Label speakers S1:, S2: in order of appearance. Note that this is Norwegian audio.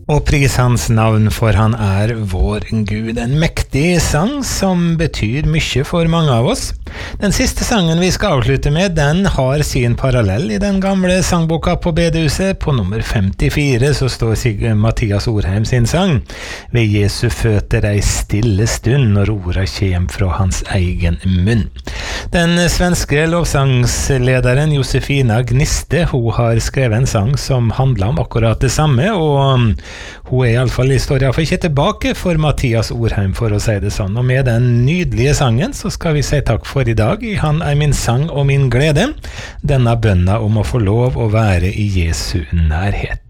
S1: Og pris hans navn, for han vår Gud. En mektig sang som betyr mye for mange av oss. Den siste sangen vi skal avslutte med, den har sin parallell i den gamle sangboka på bedehuset. På nummer 54 så står Mathias Orheim sin sang. Ved Jesu føtter ei stille stund, når orda kjem fra hans egen munn. Den svenske lovsangslederen Josefina Gniste, hun har skrevet en sang som handler om akkurat det samme, og hun i alle fall står iallfall ikke tilbake for Mathias Orheim, for å si det sånn. Og med den nydelige sangen så skal vi si takk for i dag. Han min sang og min glede. Denne bønna om å få lov å være i Jesu nærhet.